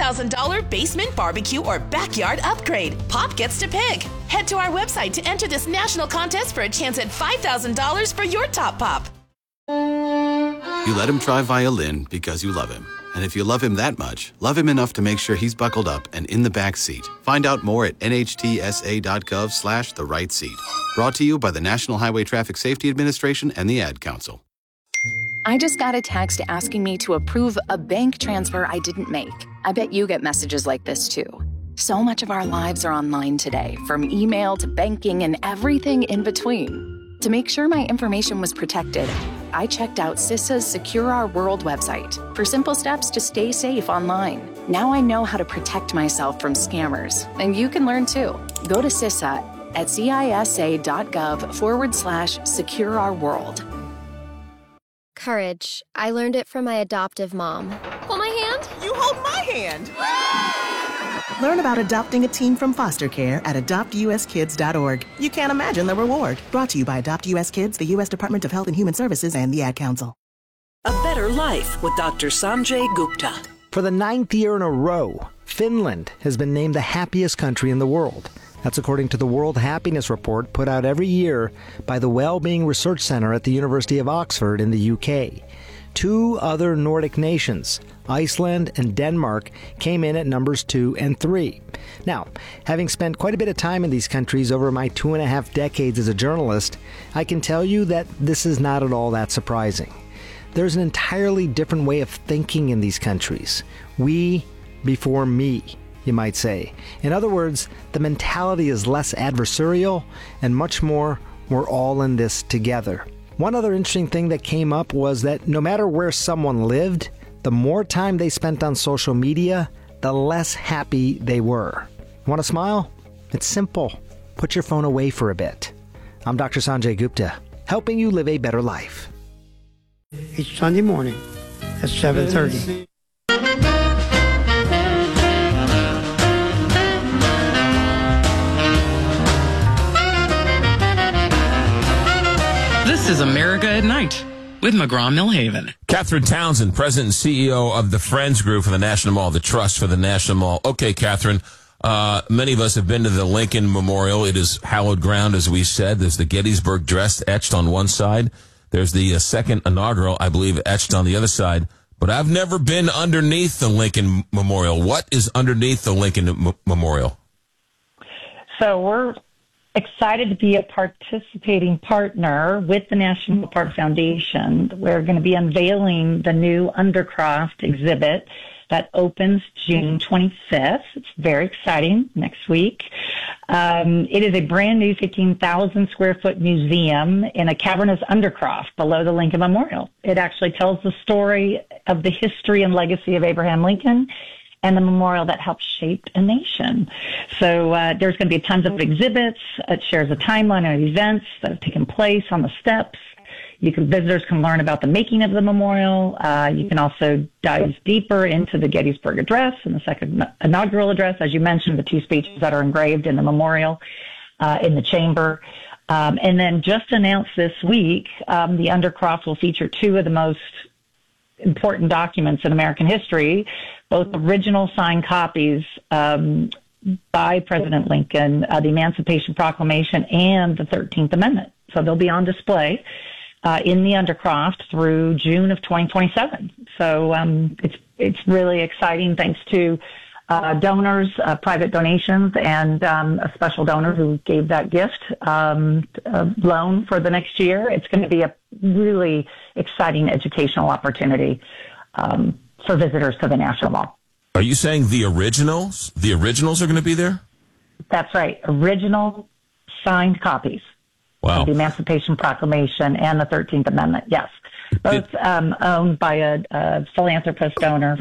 $5,000 basement, barbecue, or backyard upgrade. Pop gets to pick. Head to our website to enter this national contest for a chance at $5,000 for your top pop. You let him try violin because you love him. And if you love him that much, love him enough to make sure he's buckled up and in the back seat. Find out more at nhtsa.gov/the right seat. Brought to you by the National Highway Traffic Safety Administration and the Ad Council. I just got a text asking me to approve a bank transfer I didn't make. I bet you get messages like this too. So much of our lives are online today, from email to banking and everything in between. To make sure my information was protected, I checked out CISA's Secure Our World website for simple steps to stay safe online. Now I know how to protect myself from scammers, and you can learn too. Go to CISA at cisa.gov/Secure Our World. Courage. I learned it from my adoptive mom. Hold my hand. You hold my hand. Learn about adopting a teen from foster care at adoptuskids.org. You can't imagine the reward. Brought to you by Adopt US Kids, the U.S. Department of Health and Human Services, and the Ad Council. A Better Life with Dr. Sanjay Gupta. For the 9th year in a row, Finland has been named the happiest country in the world. That's according to the World Happiness Report put out every year by the Wellbeing Research Center at the University of Oxford in the UK. 2 other Nordic nations, Iceland and Denmark, came in at numbers 2 and 3. Now, having spent quite a bit of time in these countries over my 2.5 decades as a journalist, I can tell you that this is not at all that surprising. There's an entirely different way of thinking in these countries. We before me, you might say. In other words, the mentality is less adversarial and much more, we're all in this together. One other interesting thing that came up was that no matter where someone lived, the more time they spent on social media, the less happy they were. Want to smile? It's simple. Put your phone away for a bit. I'm Dr. Sanjay Gupta, helping you live a better life. Each Sunday morning at 7:30. This is America at Night with McGraw-Millhaven. Catherine Townsend, President and CEO of the Friends Group for the National Mall, the Trust for the National Mall. Okay, Catherine, many of us have been to the Lincoln Memorial. It is hallowed ground, as we said. There's the Gettysburg dress etched on one side. There's the second inaugural, I believe, etched on the other side. But I've never been underneath the Lincoln Memorial. What is underneath the Lincoln Memorial? So we're excited to be a participating partner with the National Park Foundation. We're going to be unveiling the new Undercroft exhibit that opens June 25th. It's very exciting, next week. It is a brand new 15,000 square foot museum in a cavernous undercroft below the Lincoln Memorial. It actually tells the story of the history and legacy of Abraham Lincoln and the memorial that helped shape a nation. So there's going to be tons of exhibits. It shares a timeline of events that have taken place on the steps. Visitors can learn about the making of the memorial. You can also dive deeper into the Gettysburg Address and the second inaugural address, as you mentioned, the 2 speeches that are engraved in the memorial in the chamber. And then just announced this week, the Undercroft will feature 2 of the most important documents in American history, both original signed copies by President Lincoln, the Emancipation Proclamation and the 13th Amendment. So they'll be on display in the Undercroft through June of 2027. So it's really exciting, thanks to donors, private donations, and a special donor who gave that gift loan for the next year. It's going to be a really exciting educational opportunity for visitors to the National Mall. Are you saying the originals? The originals are going to be there? That's right. Original signed copies. Wow. Of the Emancipation Proclamation and the 13th Amendment, yes. Both owned by a philanthropist donor,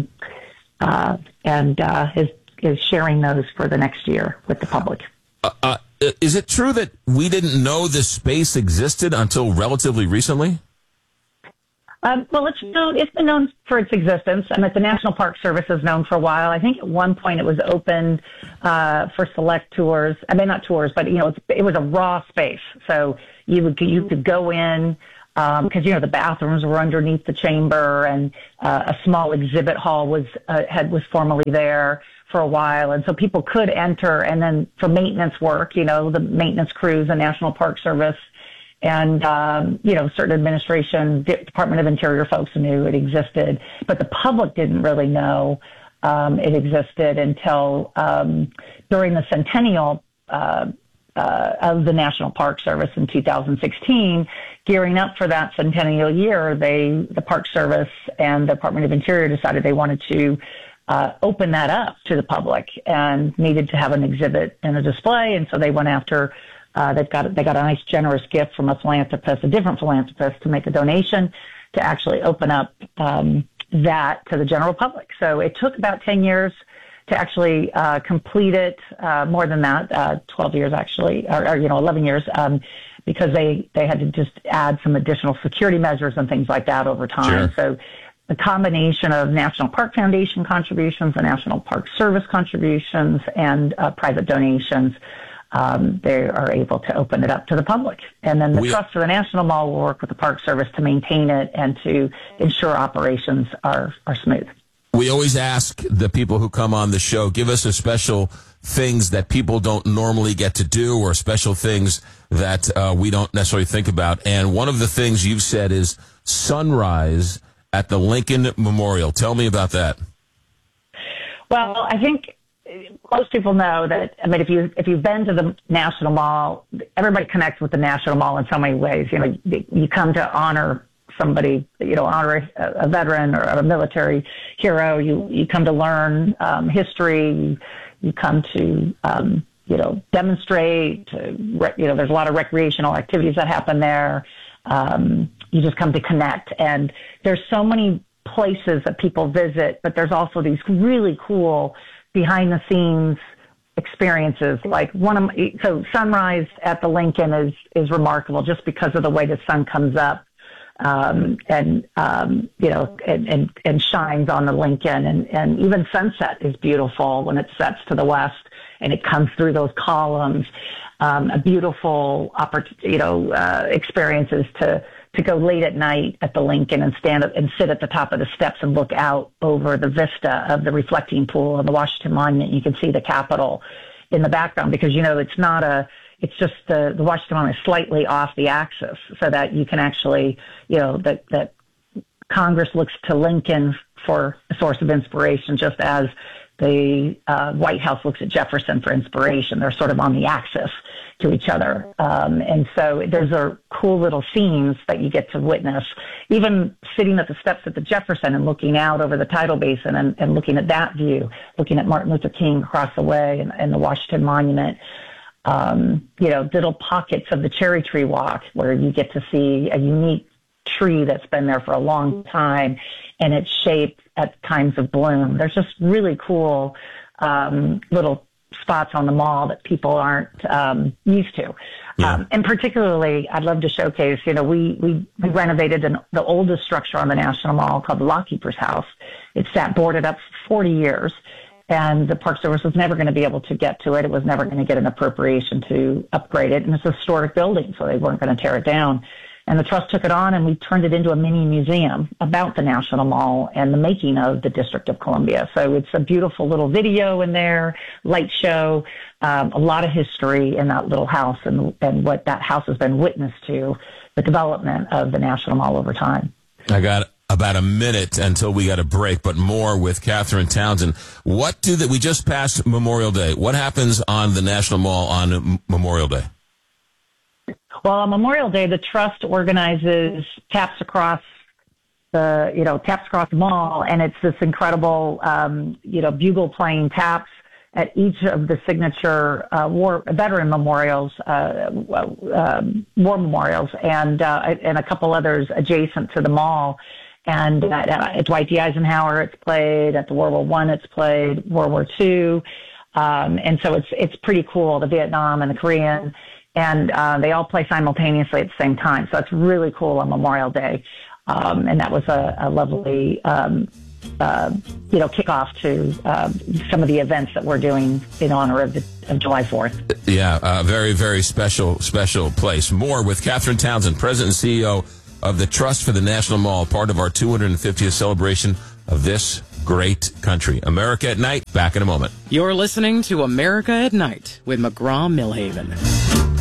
and is sharing those for the next year with the public. Is it true that we didn't know this space existed until relatively recently? Well, it's been known for its existence. I mean, the National Park Service is known for a while. I think at one point it was open for select tours. I mean, not tours, but it was a raw space. So you could go in because, the bathrooms were underneath the chamber, and a small exhibit hall was formerly there for a while. And so people could enter, and then for maintenance work, the maintenance crews, the National Park Service, and, certain administration, Department of Interior folks knew it existed, but the public didn't really know it existed until during the centennial of the National Park Service in 2016. Gearing up for that centennial year, the Park Service and the Department of Interior decided they wanted to open that up to the public and needed to have an exhibit and a display, and so they went after. They got a nice generous gift from a different philanthropist, to make a donation to actually open up that to the general public. So it took about 10 years to actually complete it, more than that, 12 years actually, or 11 years, because they had to just add some additional security measures and things like that over time. Sure. So the combination of National Park Foundation contributions, the National Park Service contributions, and private donations, they are able to open it up to the public. And then the Trust for the National Mall will work with the Park Service to maintain it and to ensure operations are smooth. We always ask the people who come on the show, give us a special things that people don't normally get to do, or special things that we don't necessarily think about. And one of the things you've said is sunrise at the Lincoln Memorial. Tell me about that. Well, I think most people know that. I mean, if you've been to the National Mall, everybody connects with the National Mall in so many ways. You come to honor somebody, honor a veteran or a military hero. You come to learn history. You come to demonstrate. There's a lot of recreational activities that happen there. You just come to connect, and there's so many places that people visit, but there's also these really cool behind the scenes experiences. Like so sunrise at the Lincoln is remarkable just because of the way the sun comes up, and shines on the Lincoln, and even sunset is beautiful when it sets to the west and it comes through those columns. A beautiful experiences to go late at night at the Lincoln and stand up and sit at the top of the steps and look out over the vista of the reflecting pool and the Washington Monument. You can see the Capitol in the background, because it's just the Washington Monument is slightly off the axis, so that you can actually, that Congress looks to Lincoln for a source of inspiration, just as the White House looks at Jefferson for inspiration. They're sort of on the axis to each other. And so there's a cool little scenes that you get to witness, even sitting at the steps at the Jefferson and looking out over the tidal basin and looking at that view, looking at Martin Luther King across the way and the Washington Monument. Little pockets of the cherry tree walk where you get to see a unique tree that's been there for a long time and its shape at times of bloom. There's just really cool little spots on the mall that people aren't used to. Yeah. And particularly, I'd love to showcase, we renovated the oldest structure on the National Mall called the Lockkeeper's House. It sat boarded up for 40 years, and the Park Service was never going to be able to get to it. It was never going to get an appropriation to upgrade it. And it's a historic building, so they weren't going to tear it down. And the Trust took it on, and we turned it into a mini museum about the National Mall and the making of the District of Columbia. So it's a beautiful little video in there, light show, a lot of history in that little house and what that house has been witness to, the development of the National Mall over time. I got about a minute until we got a break, but more with Katherine Townsend. We just passed Memorial Day. What happens on the National Mall on Memorial Day? Well, on Memorial Day, the Trust organizes taps across the mall, and it's this incredible, bugle playing taps at each of the signature veteran memorials, war memorials, and a couple others adjacent to the mall. And at Dwight D. Eisenhower, it's played. At the World War I, it's played. World War II, and so it's pretty cool. The Vietnam and the Korean. And they all play simultaneously at the same time. So it's really cool on Memorial Day. And that was a lovely, kickoff to some of the events that we're doing in honor of July 4th. Yeah, very, very special place. More with Katherine Townsend, President and CEO of the Trust for the National Mall, part of our 250th celebration of this great country. America at Night, back in a moment. You're listening to America at Night with McGraw-Milhaven.